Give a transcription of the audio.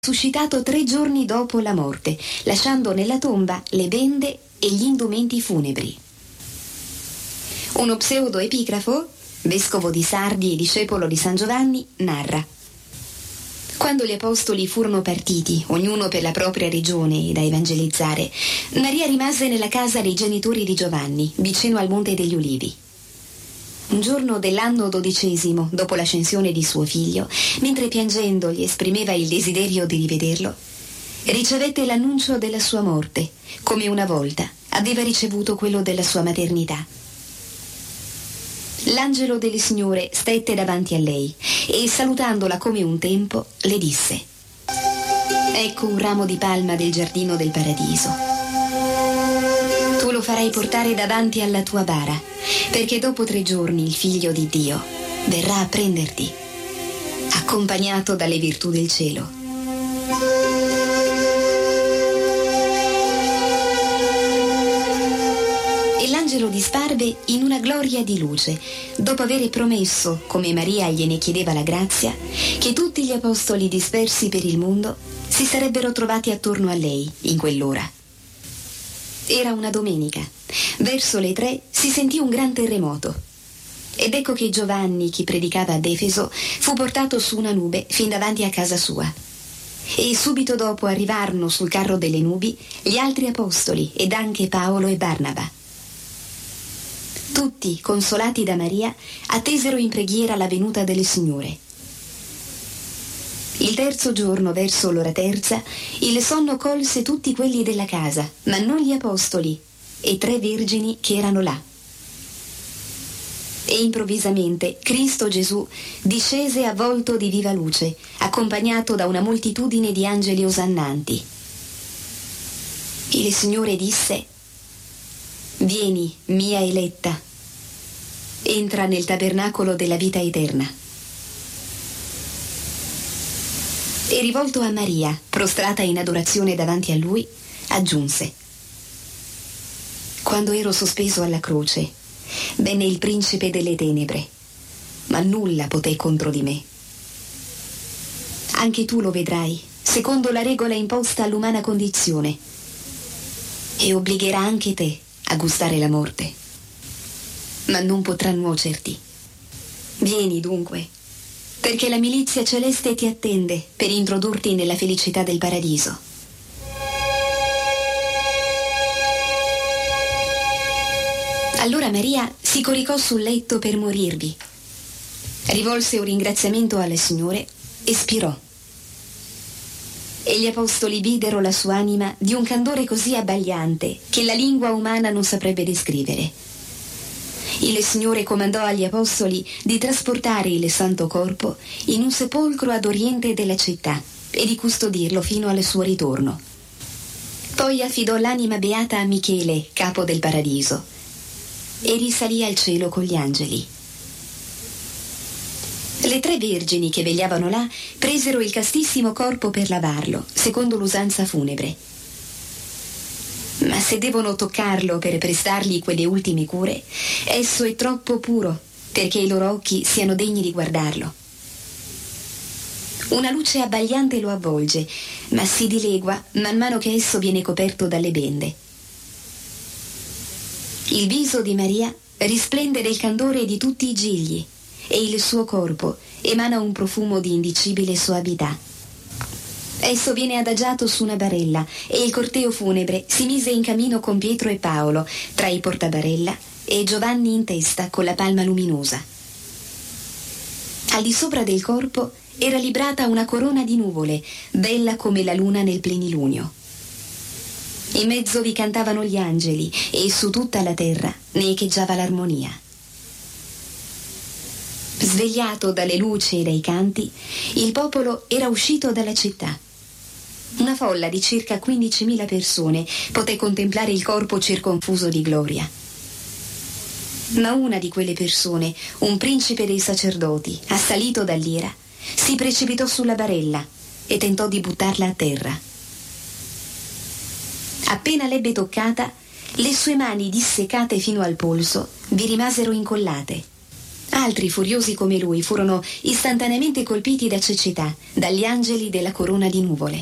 suscitato 3 giorni dopo la morte, lasciando nella tomba le bende e gli indumenti funebri. Uno pseudo-epigrafo, vescovo di Sardi e discepolo di San Giovanni, narra: quando gli apostoli furono partiti, ognuno per la propria regione, da evangelizzare, Maria rimase nella casa dei genitori di Giovanni, vicino al Monte degli Ulivi. Un giorno dell'anno 12, dopo l'ascensione di suo figlio, mentre piangendo gli esprimeva il desiderio di rivederlo, ricevette l'annuncio della sua morte, come una volta aveva ricevuto quello della sua maternità. L'angelo del Signore stette davanti a lei e, salutandola come un tempo, le disse: «Ecco un ramo di palma del giardino del paradiso. Tu lo farai portare davanti alla tua bara, perché dopo 3 giorni il Figlio di Dio verrà a prenderti, accompagnato dalle virtù del cielo». E l'angelo disparve in una gloria di luce, dopo aver promesso, come Maria gliene chiedeva la grazia, che tutti gli apostoli dispersi per il mondo si sarebbero trovati attorno a lei in quell'ora. Era una domenica. Verso le 3 si sentì un gran terremoto. Ed ecco che Giovanni, che predicava ad Efeso, fu portato su una nube fin davanti a casa sua. E subito dopo arrivarono sul carro delle nubi gli altri apostoli ed anche Paolo e Barnaba. Tutti, consolati da Maria, attesero in preghiera la venuta del Signore. Il 3° giorno, verso l'ora 3, il sonno colse tutti quelli della casa, ma non gli apostoli e 3 vergini che erano là. E improvvisamente Cristo Gesù discese avvolto di viva luce, accompagnato da una moltitudine di angeli osannanti. Il Signore disse: «Vieni, mia eletta, entra nel tabernacolo della vita eterna». E rivolto a Maria, prostrata in adorazione davanti a lui, aggiunse: «Quando ero sospeso alla croce, venne il principe delle tenebre, ma nulla poté contro di me. Anche tu lo vedrai, secondo la regola imposta all'umana condizione, e obbligherà anche te a gustare la morte, ma non potrà nuocerti. Vieni dunque, perché la milizia celeste ti attende per introdurti nella felicità del paradiso». Allora Maria si coricò sul letto per morirvi, rivolse un ringraziamento al Signore e spirò. E gli apostoli videro la sua anima di un candore così abbagliante che la lingua umana non saprebbe descrivere. Il Signore comandò agli apostoli di trasportare il santo corpo in un sepolcro ad oriente della città e di custodirlo fino al suo ritorno. Poi affidò l'anima beata a Michele, capo del paradiso, e risalì al cielo con gli angeli. Le 3 vergini che vegliavano là presero il castissimo corpo per lavarlo, secondo l'usanza funebre. Ma se devono toccarlo per prestargli quelle ultime cure, esso è troppo puro perché i loro occhi siano degni di guardarlo. Una luce abbagliante lo avvolge, ma si dilegua man mano che esso viene coperto dalle bende. Il viso di Maria risplende del candore di tutti i gigli e il suo corpo emana un profumo di indicibile soavità. Esso viene adagiato su una barella e il corteo funebre si mise in cammino con Pietro e Paolo tra i portabarella e Giovanni in testa con la palma luminosa. Al di sopra del corpo era librata una corona di nuvole, bella come la luna nel plenilunio. In mezzo vi cantavano gli angeli e su tutta la terra ne echeggiava l'armonia. Svegliato dalle luci e dai canti, il popolo era uscito dalla città. Una folla di circa 15.000 persone poté contemplare il corpo circonfuso di gloria. Ma una di quelle persone, un principe dei sacerdoti, assalito dall'ira, si precipitò sulla barella e tentò di buttarla a terra. Appena l'ebbe toccata, le sue mani disseccate fino al polso vi rimasero incollate. Altri furiosi come lui furono istantaneamente colpiti da cecità, dagli angeli della corona di nuvole.